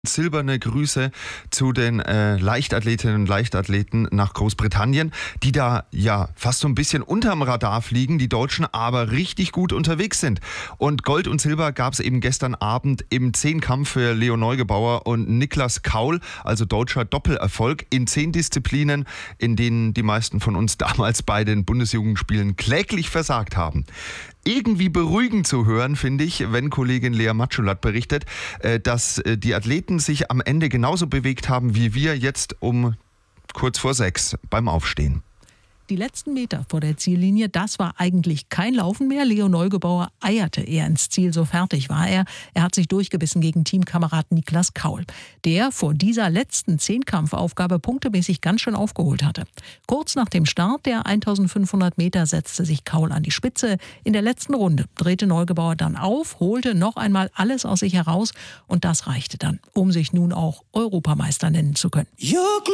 Silberne Grüße zu den Leichtathletinnen und Leichtathleten nach Großbritannien, die da ja fast so ein bisschen unterm Radar fliegen, die Deutschen aber richtig gut unterwegs sind. Und Gold und Silber gab es eben gestern Abend im Zehnkampf für Leo Neugebauer und Niklas Kaul, also deutscher Doppelerfolg in 10 Disziplinen, in denen die meisten von uns damals bei den Bundesjugendspielen kläglich versagt haben. Irgendwie beruhigend zu hören, finde ich, wenn Kollegin Lea Matschulat berichtet, dass die Athleten sich am Ende genauso bewegt haben wie wir jetzt um kurz vor 6 beim Aufstehen. Die letzten Meter vor der Ziellinie, das war eigentlich kein Laufen mehr. Leo Neugebauer eierte eher ins Ziel, so fertig war er. Er hat sich durchgebissen gegen Teamkamerad Niklas Kaul, der vor dieser letzten Zehnkampfaufgabe punktemäßig ganz schön aufgeholt hatte. Kurz nach dem Start der 1500 Meter setzte sich Kaul an die Spitze. In der letzten Runde drehte Neugebauer dann auf, holte noch einmal alles aus sich heraus und das reichte dann, um sich nun auch Europameister nennen zu können.